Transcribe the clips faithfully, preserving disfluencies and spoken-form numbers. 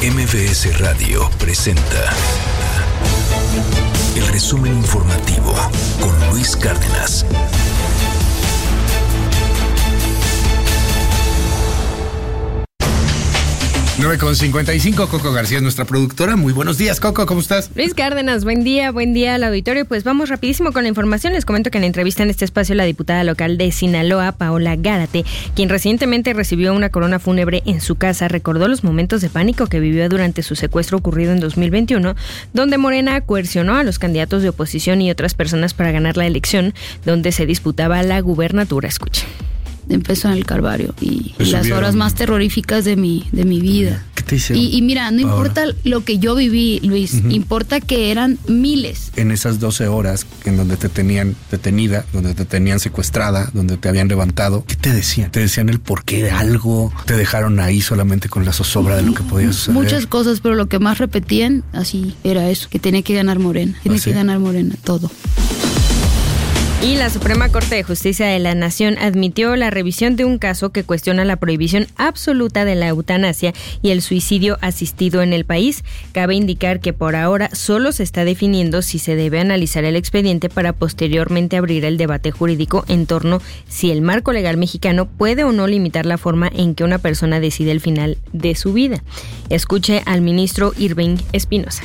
M V S Radio presenta el resumen informativo con Luis Cárdenas. nueve con cincuenta y cinco, Coco García es nuestra productora. Muy buenos días, Coco, ¿cómo estás? Luis Cárdenas, buen día, buen día al auditorio. Pues vamos rapidísimo con la información. Les comento que en entrevista en este espacio la diputada local de Sinaloa, Paola Gárate, quien recientemente recibió una corona fúnebre en su casa, recordó los momentos de pánico que vivió durante su secuestro ocurrido en dos mil veintiuno, donde Morena coercionó a los candidatos de oposición y otras personas para ganar la elección, donde se disputaba la gubernatura. Escuchen. Empezó en el Calvario y Pues las subieron. horas más terroríficas de mi de mi vida. ¿Qué te hicieron? Y, y mira, no Paola? importa lo que yo viví, Luis, Ujú. importa que eran miles. En esas doce horas en donde te tenían detenida, donde te tenían secuestrada, donde te habían levantado, ¿qué te decían? ¿Te decían el porqué de algo? ¿Te dejaron ahí solamente con la zozobra de lo que podía suceder? Muchas cosas, pero lo que más repetían así era eso, que tenía que ganar Morena, tiene ¿Ah, sí? que ganar Morena, todo. Y la Suprema Corte de Justicia de la Nación admitió la revisión de un caso que cuestiona la prohibición absoluta de la eutanasia y el suicidio asistido en el país. Cabe indicar que por ahora solo se está definiendo si se debe analizar el expediente para posteriormente abrir el debate jurídico en torno si el marco legal mexicano puede o no limitar la forma en que una persona decide el final de su vida. Escuche al ministro Irving Espinosa.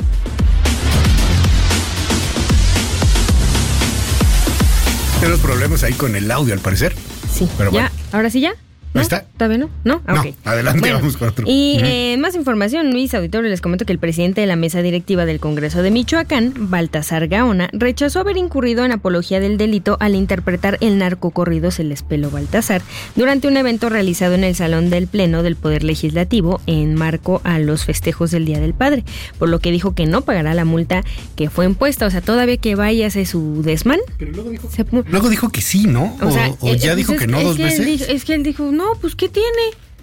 Tenemos problemas ahí con el audio, al parecer. Sí, Pero ya, bueno. ¿ahora sí ya? ¿No? Ahí está. ¿Todavía no? ¿No? Ah, No, ok. adelante, Bueno, vamos con otro. Y Ujú. eh, más información, Luis Auditorio, les comento que el presidente de la mesa directiva del Congreso de Michoacán, Baltasar Gaona, rechazó haber incurrido en apología del delito al interpretar el narcocorrido Se les peló Baltasar durante un evento realizado en el Salón del Pleno del Poder Legislativo en marco a los festejos del Día del Padre, por lo que dijo que no pagará la multa que fue impuesta. O sea, todavía que vaya a hacer su desmán. Pero luego dijo, Se- luego dijo que sí, ¿no? O, o sea, o eh, ya pues dijo es que no es dos que él veces. dijo- es que él dijo, no, pues ¿qué tiene?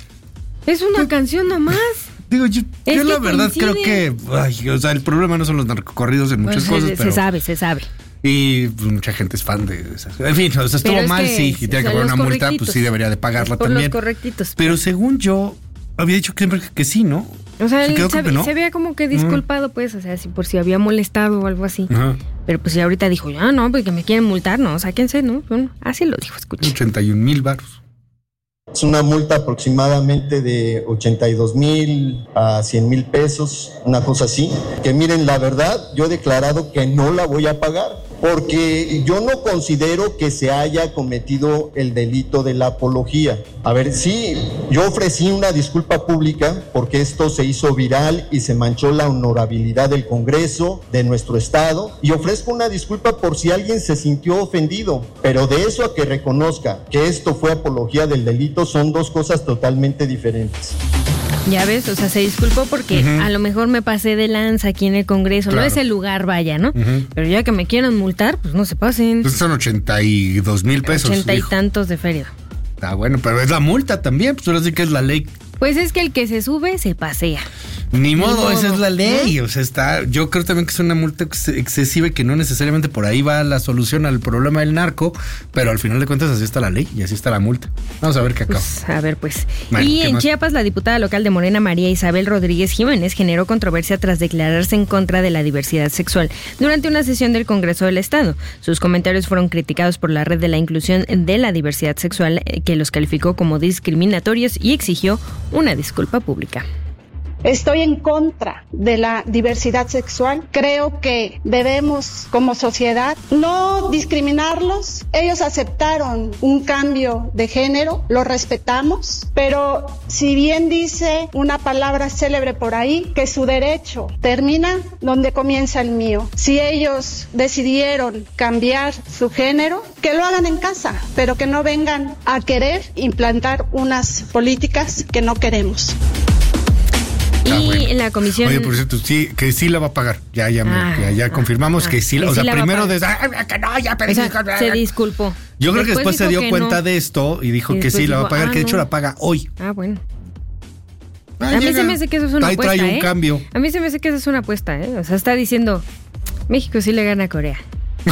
Es una canción nomás. Digo, yo, Es yo la que verdad coincide. creo que, ay, o sea, el problema no son los narcocorridos en muchas Pues, cosas, se, pero... se sabe, se sabe. Y pues, mucha gente es fan de esas. En fin, o sea, estuvo Pero es mal, que, sí, y tiene o que sea, pagar los una multa, correctitos. pues sí debería de pagarla Por también. los correctitos. Pero según yo, había dicho que, que sí, ¿no? O sea, Se él quedó se, con que no. se veía como que disculpado, pues, o sea, si por si había molestado o algo así. Ajá. Pero pues ya ahorita dijo, ya no, porque me quieren multar, no, sáquense, ¿no? Bueno, así lo dijo, escuche. ochenta y un mil varos. Es una multa aproximadamente de ochenta y dos mil a cien mil pesos, una cosa así. Que miren, la verdad, yo he declarado que no la voy a pagar, porque yo no considero que se haya cometido el delito de la apología. A ver, sí, yo ofrecí una disculpa pública porque esto se hizo viral y se manchó la honorabilidad del Congreso, de nuestro Estado, y ofrezco una disculpa por si alguien se sintió ofendido, pero de eso a que reconozca que esto fue apología del delito son dos cosas totalmente diferentes. Ya ves, o sea, se disculpó porque Ujú. a lo mejor me pasé de lanza aquí en el Congreso, Claro. no es el lugar, vaya, ¿no? Ujú. Pero ya que me quieran multar, pues no se pasen. Pues son ochenta y dos mil pesos. Ochenta y dijo. tantos de feria. Ah, bueno, pero es la multa también, pues ahora sí que es la ley. Pues es que el que se sube, se pasea. Ni modo, modo, esa es la ley. ¿no? O sea, está. Yo creo también que es una multa ex- excesiva y que no necesariamente por ahí va la solución al problema del narco, pero al final de cuentas así está la ley y así está la multa. Vamos a ver qué acaba. Pues, a ver, pues. Bueno, y ¿qué en más? Chiapas, la diputada local de Morena, María Isabel Rodríguez Jiménez, generó controversia tras declararse en contra de la diversidad sexual durante una sesión del Congreso del Estado. Sus comentarios fueron criticados por la Red de la Inclusión de la Diversidad Sexual, eh, que los calificó como discriminatorios y exigió una disculpa pública. Estoy en contra de la diversidad sexual. Creo que debemos, como sociedad, no discriminarlos. Ellos aceptaron un cambio de género, lo respetamos, pero si bien dice una palabra célebre por ahí, que su derecho termina donde comienza el mío. Si ellos decidieron cambiar su género, que lo hagan en casa, pero que no vengan a querer implantar unas políticas que no queremos. Y Ah, bueno. la comisión... Oye, por cierto, sí, que sí la va a pagar. Ya, ya, me- Ah, ya, ya ah, confirmamos ah, que sí. que o sí sea, la va a primero pagar. de, "Ah, que no, ya O pedí". sea, se disculpó. Yo creo que después se dijo dio que cuenta no. de esto y dijo Y que sí después la va a dijo, pagar, ah, que de hecho no. la paga hoy. Ah, bueno. Ah, A mí llega. se me hace que eso es una Ahí apuesta, trae un ¿eh? cambio. A mí se me hace que eso es una apuesta, ¿eh? O sea, está diciendo, México sí le gana a Corea.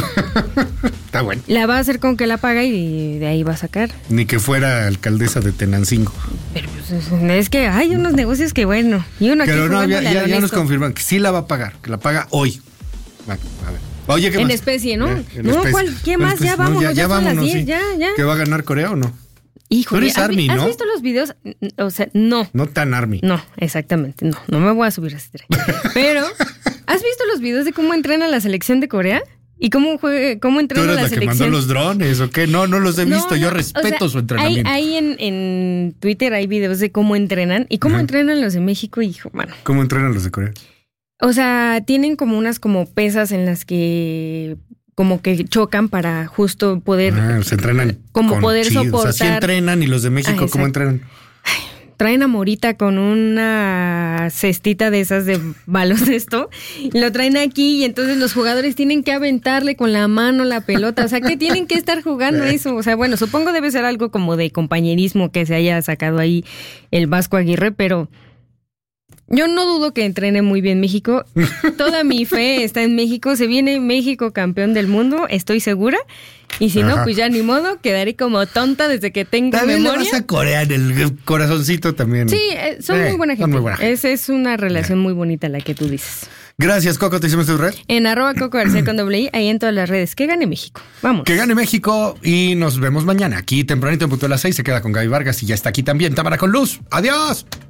Está bueno. La va a hacer con que la paga y de ahí va a sacar. Ni que fuera alcaldesa de Tenancingo. Pero pues es que hay unos negocios que bueno, y uno aquí Pero no, ya, ya, ya nos honesto. confirman que sí la va a pagar, que la paga hoy. Bueno, a ver. Oye, ¿qué En más? especie, ¿no? Eh, en No, especie. ¿cuál? ¿Qué En más? especie. Ya No, vámonos, ya son las diez, sí. ya, ya. ¿Que va a ganar Corea o no? Híjole, Tú eres ¿has, Army, ¿has ¿no? visto los videos? O sea, no. No tan Army. No, exactamente, no, no me voy a subir a ese tren. Pero, ¿has visto los videos de cómo entrena la selección de Corea? ¿Y cómo juega, cómo ¿Tú entrena eres la, la que selección? mandó los drones o qué? No, no los he No, visto. Yo no, respeto o sea, su entrenamiento. Ahí, ahí en, en Twitter hay videos de cómo entrenan y cómo Ajá. entrenan los de México, hijo, mano. ¿Cómo entrenan los de Corea? O sea, tienen como unas como pesas en las que como que chocan para justo poder Ah, se entrenan como con poder chido. soportar. O sea, sí entrenan y los de México, Ah, ¿cómo exacto. entrenan? Traen a Morita con una cestita de esas de baloncesto, y lo traen aquí y entonces los jugadores tienen que aventarle con la mano la pelota, o sea, que tienen que estar jugando eso, o sea, bueno, supongo debe ser algo como de compañerismo que se haya sacado ahí el Vasco Aguirre, pero yo no dudo que entrene muy bien México, toda mi fe está en México, se viene México campeón del mundo, estoy segura. Y si Ajá. no, pues ya ni modo, quedaré como tonta desde que tengo También le memoria. vas a Corea en el corazoncito también. Sí, eh, son Eh, muy buena son gente. muy buena gente. Es, es una relación muy bonita la que tú dices. Gracias, Coco. ¿Te hicimos tu red? En arroba Coco García con doble I, ahí en todas las redes. Que gane México. Vamos. Que gane México y nos vemos mañana. Aquí tempranito en punto de las seis se queda con Gaby Vargas y ya está aquí también Tamara con Luz. ¡Adiós!